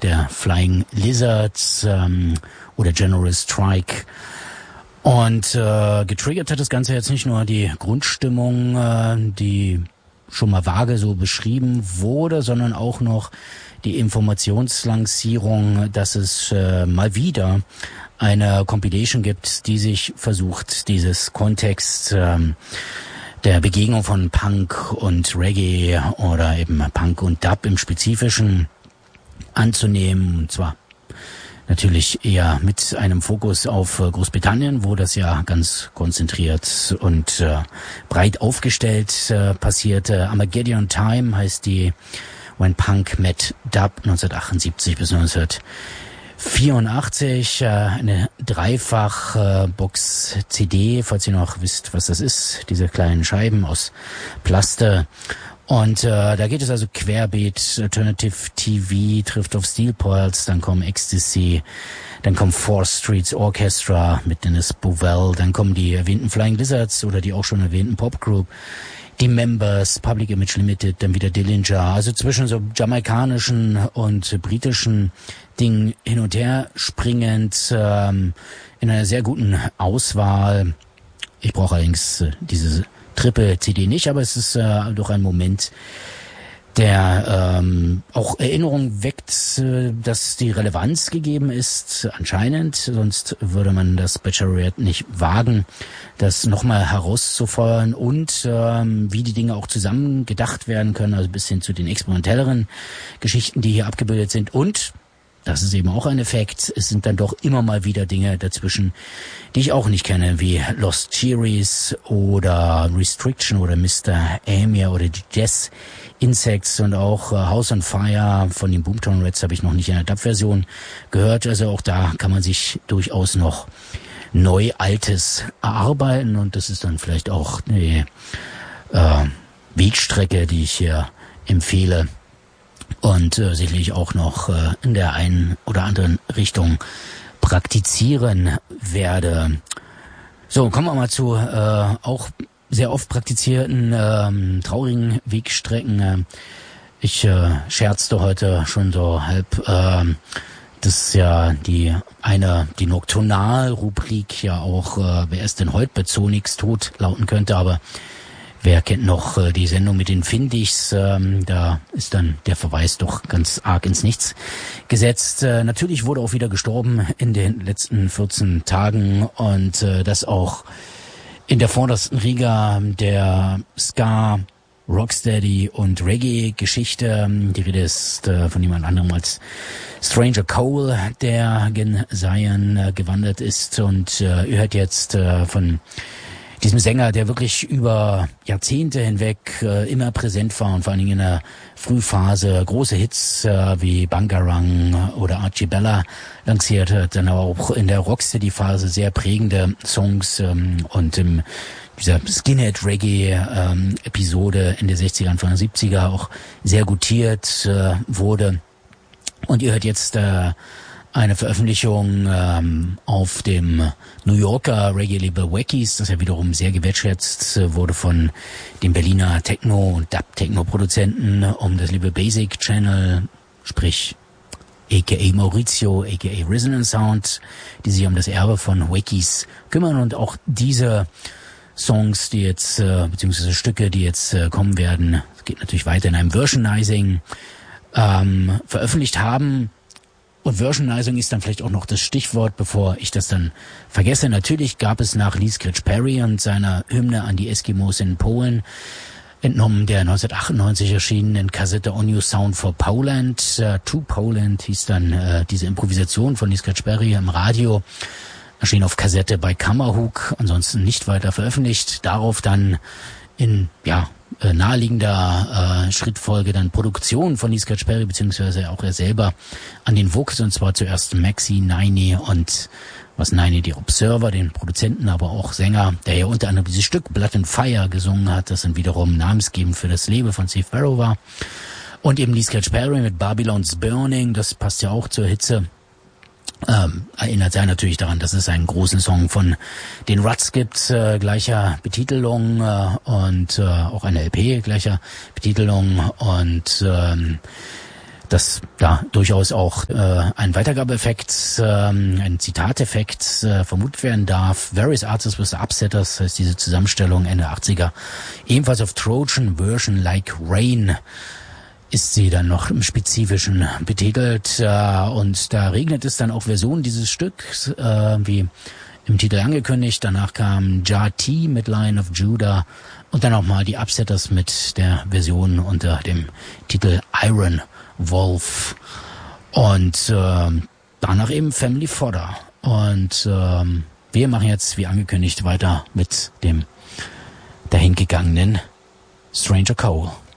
der Flying Lizards oder General Strike. Und getriggert hat das Ganze jetzt nicht nur die Grundstimmung, die schon mal vage so beschrieben wurde, sondern auch noch die Informationslancierung, dass es mal wieder eine Compilation gibt, die sich versucht, dieses Kontext der Begegnung von Punk und Reggae oder eben Punk und Dub im Spezifischen anzunehmen, und zwar natürlich eher mit einem Fokus auf Großbritannien, wo das ja ganz konzentriert und breit aufgestellt passierte. Armageddon Time heißt die When Punk Met Dub 1978 bis 1984, eine Dreifach-Box-CD, falls ihr noch wisst, was das ist, diese kleinen Scheiben aus Plaste. Und da geht es also querbeet, Alternative TV trifft auf Steel Pulse, dann kommen Ecstasy, dann kommt Four Streets Orchestra mit Dennis Bovell, dann kommen die erwähnten Flying Lizards oder die auch schon erwähnten Pop Group, die Members, Public Image Limited, dann wieder Dillinger, also zwischen so jamaikanischen und britischen Dingen hin und her springend, in einer sehr guten Auswahl. Ich brauche allerdings diese Triple-CD nicht, aber es ist doch ein Moment, der auch Erinnerung weckt, dass die Relevanz gegeben ist, anscheinend. Sonst würde man das Bachelorette nicht wagen, das nochmal herauszufeuern und wie die Dinge auch zusammen gedacht werden können, also bis hin zu den experimentelleren Geschichten, die hier abgebildet sind. Und das ist eben auch ein Effekt. Es sind dann doch immer mal wieder Dinge dazwischen, die ich auch nicht kenne, wie Lost Cherries oder Restriction oder Mr. Amir oder die Jazz Insects und auch House on Fire von den Boomtown Rats habe ich noch nicht in der Dub-Version gehört. Also auch da kann man sich durchaus noch Neu-Altes erarbeiten und das ist dann vielleicht auch eine Wegstrecke, die ich hier empfehle. Und sicherlich auch noch in der einen oder anderen Richtung praktizieren werde. So, kommen wir mal zu auch sehr oft praktizierten traurigen Wegstrecken. Ich scherzte heute schon so halb, dass ja die Nocturnal-Rubrik ja auch wer ist denn heute bei Zonix tot lauten könnte, aber wer kennt noch die Sendung mit den Findichs? Da ist dann der Verweis doch ganz arg ins Nichts gesetzt. Natürlich wurde auch wieder gestorben in den letzten 14 Tagen und das auch in der vordersten Riga der Ska, Rocksteady und Reggae-Geschichte. Die Rede ist von jemand anderem als Stranger Cole, der gen Zion gewandert ist und ihr hört jetzt von diesem Sänger, der wirklich über Jahrzehnte hinweg immer präsent war und vor allen Dingen in der Frühphase große Hits wie Bangarang oder Archie Bella lanciert hat, dann aber auch in der Rocksteady-Phase sehr prägende Songs und dieser Skinhead-Reggae-Episode in der 60er, Anfang der 70er auch sehr gutiert wurde. Und ihr hört jetzt eine Veröffentlichung auf dem New Yorker Reggae-Label Wackies, das ja wiederum sehr gewertschätzt wurde von dem Berliner Techno- und Dub-Techno-Produzenten um das Label Basic Channel, sprich a.k.a. Maurizio, a.k.a. Resonance Sound, die sich um das Erbe von Wackies kümmern und auch diese Songs, die jetzt, beziehungsweise Stücke, die jetzt kommen werden, es geht natürlich weiter in einem Versionizing, veröffentlicht haben. Und Versionizing ist dann vielleicht auch noch das Stichwort, bevor ich das dann vergesse. Natürlich gab es nach Lee Scratch Perry und seiner Hymne an die Eskimos in Polen, entnommen der 1998 erschienenen Kassette On Your Sound for Poland, To Poland hieß dann diese Improvisation von Lee Scratch Perry im Radio, erschien auf Kassette bei Kammerhook, ansonsten nicht weiter veröffentlicht. Darauf dann in naheliegender Schrittfolge dann Produktion von Lee Scratch Perry, beziehungsweise auch er selber an den Vocals, und zwar zuerst Maxi, Naini und Naini, die Observer, den Produzenten, aber auch Sänger, der ja unter anderem dieses Stück Blood and Fire gesungen hat, das dann wiederum namensgebend für das Label von Steve Barrow war. Und eben Lee Scratch Perry mit Babylon's Burning, das passt ja auch zur Hitze. Erinnert er natürlich daran, dass es einen großen Song von den Ruts gibt, gleicher Betitelung und auch eine LP gleicher Betitelung und dass da durchaus auch ein Weitergabeeffekt, ein Zitateffekt vermutet werden darf. Various Artists with the Upsetters heißt diese Zusammenstellung Ende 80er. Ebenfalls auf Trojan Version Like Rain ist sie dann noch im Spezifischen betitelt. Und da regnet es dann auch Versionen dieses Stücks, wie im Titel angekündigt. Danach kam Jah T mit Lion of Judah und dann auch mal die Upsetters mit der Version unter dem Titel Iron Wolf. Und danach eben Family Fodder. Und wir machen jetzt, wie angekündigt, weiter mit dem dahingegangenen Stranger Cole.